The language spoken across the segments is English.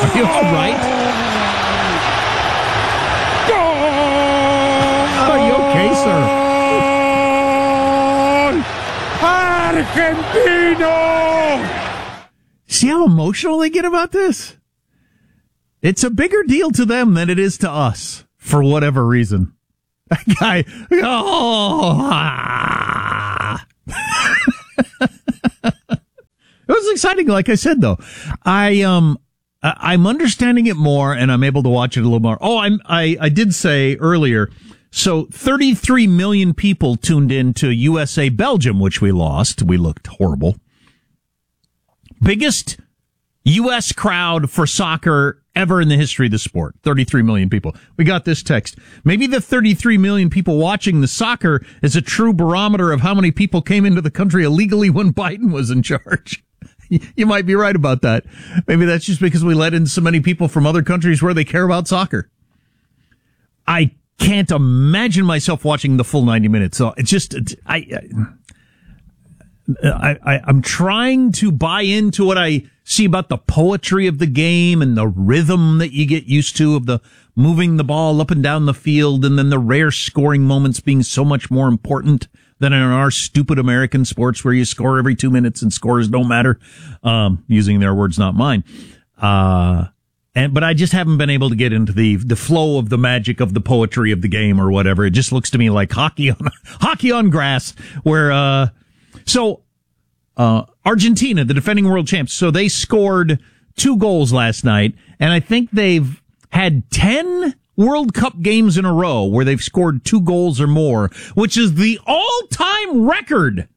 Are you all right? Are you okay, sir? Argentino! See how emotional they get about this? It's a bigger deal to them than it is to us, for whatever reason. That guy, It was exciting, like I said, though. I'm understanding it more, and I'm able to watch it a little more. Oh, I did say earlier, so 33 million people tuned in to USA-Belgium, which we lost. We looked horrible. Biggest U.S. crowd for soccer ever in the history of the sport. 33 million people. We got this text. Maybe the 33 million people watching the soccer is a true barometer of how many people came into the country illegally when Biden was in charge. You might be right about that. Maybe that's just because we let in so many people from other countries where they care about soccer. I can't imagine myself watching the full 90 minutes. So it's just, I'm trying to buy into what I see about the poetry of the game and the rhythm that you get used to of the moving the ball up and down the field, and then the rare scoring moments being so much more important than in our stupid American sports where you score every 2 minutes and scores don't matter. Using their words, not mine. But I just haven't been able to get into the flow of the magic of the poetry of the game or whatever. It just looks to me like hockey on grass where, Argentina, the defending world champs. So they scored 2 goals last night, and I think they've had 10 World Cup games in a row where they've scored 2 goals or more, which is the all-time record.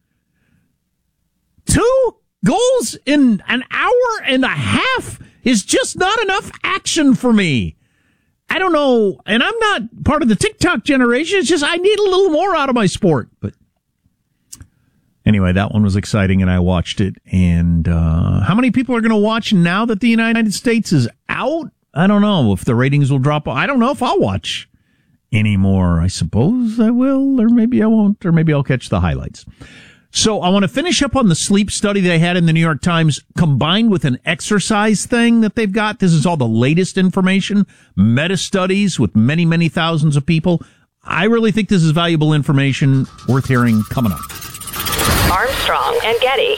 2 goals in an hour and a half is just not enough action for me. I don't know, and I'm not part of the TikTok generation. It's just I need a little more out of my sport. But anyway, that one was exciting, and I watched it. And how many people are going to watch now that the United States is out? I don't know if the ratings will drop. I don't know if I'll watch anymore. I suppose I will, or maybe I won't, or maybe I'll catch the highlights. So I want to finish up on the sleep study they had in the New York Times, combined with an exercise thing that they've got. This is all the latest information, meta studies with many, many thousands of people. I really think this is valuable information worth hearing coming up. Armstrong and Getty.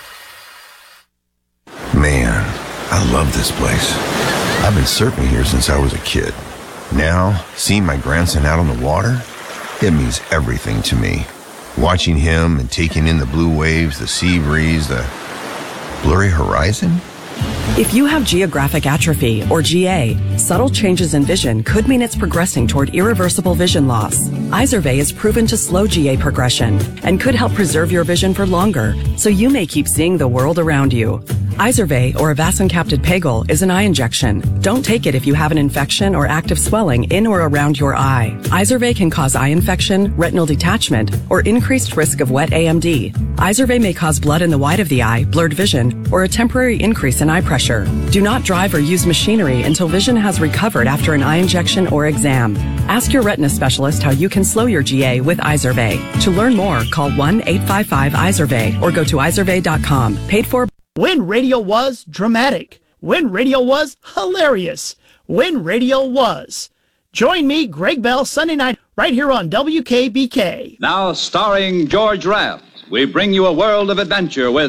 Man, I love this place. I've been surfing here since I was a kid. Now, seeing my grandson out on the water, it means everything to me. Watching him and taking in the blue waves, the sea breeze, the blurry horizon. If you have geographic atrophy, or GA, subtle changes in vision could mean it's progressing toward irreversible vision loss. Izervay is proven to slow GA progression and could help preserve your vision for longer, so you may keep seeing the world around you. Izervay, or avacincaptad pegol, is an eye injection. Don't take it if you have an infection or active swelling in or around your eye. Izervay can cause eye infection, retinal detachment, or increased risk of wet AMD. Izervay may cause blood in the white of the eye, blurred vision, or a temporary increase in eye pressure. Do not drive or use machinery until vision has recovered after an eye injection or exam. Ask your retina specialist how you can slow your GA with Izervay. To learn more, call 1-855-IZERVAY or go to izervay.com. Paid for. When radio was dramatic. When radio was hilarious. When radio was. Join me, Greg Bell, Sunday night, right here on WKBK. Now, starring George Raft, we bring you a world of adventure with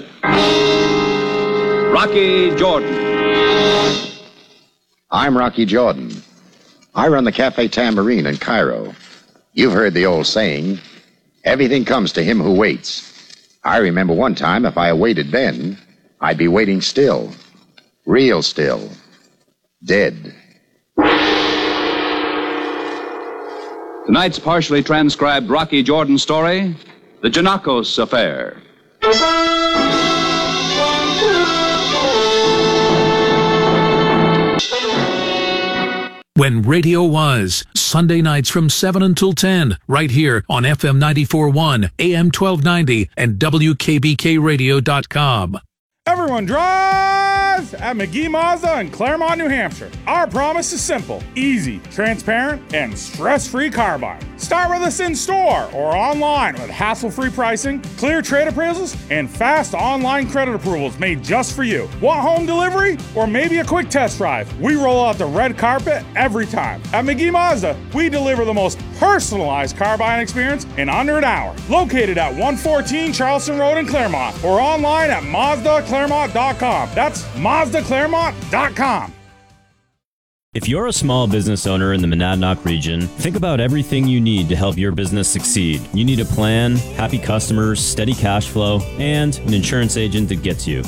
Rocky Jordan. I'm Rocky Jordan. I run the Cafe Tambourine in Cairo. You've heard the old saying, everything comes to him who waits. I remember one time if I waited then, I'd be waiting still. Real still. Dead. Tonight's partially transcribed Rocky Jordan story, The Janakos Affair. When radio was, Sunday nights from 7 until 10, right here on FM 94.1, AM 1290, and WKBKRadio.com. Everyone drives at McGee Mazda in Claremont, New Hampshire. Our promise is simple, easy, transparent, and stress-free car buying. Start with us in store or online with hassle-free pricing, clear trade appraisals, and fast online credit approvals made just for you. Want home delivery or maybe a quick test drive? We roll out the red carpet every time. At McGee Mazda, we deliver the most personalized car buying experience in under an hour. Located at 114 Charleston Road in Claremont or online at MazdaClaremont.com. That's MazdaClaremont.com. If you're a small business owner in the Monadnock region, think about everything you need to help your business succeed. You need a plan, happy customers, steady cash flow, and an insurance agent that gets you.